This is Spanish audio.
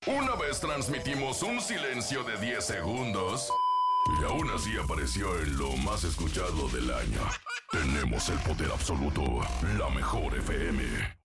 Una vez transmitimos un silencio de 10 segundos y aún así apareció en lo más escuchado del año. Tenemos el poder absoluto, la mejor FM.